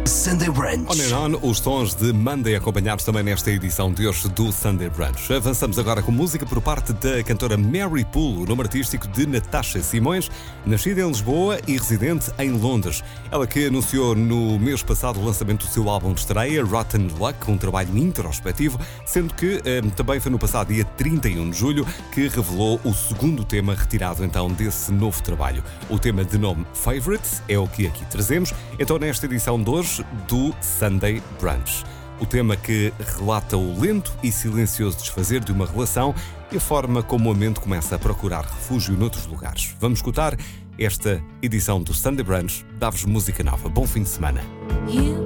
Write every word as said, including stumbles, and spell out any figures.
Sunday Brunch. On and on, os sons de Monday acompanhados também nesta edição de hoje do Sunday Brunch. Avançamos agora com música por parte da cantora Mary Poole, o nome artístico de Natasha Simões, nascida em Lisboa e residente em Londres. Ela que anunciou no mês passado o lançamento do seu álbum de estreia, Rotten Luck, um trabalho introspectivo, sendo que eh, também foi no passado dia trinta e um de julho que revelou o segundo tema retirado então desse novo trabalho. O tema de nome Favorites é o que aqui trazemos, então nesta edição de hoje do Sunday Brunch. O tema que relata o lento e silencioso desfazer de uma relação e a forma como a mente começa a procurar refúgio noutros lugares. Vamos escutar esta edição do Sunday Brunch. Dá-vos música nova. Bom fim de semana.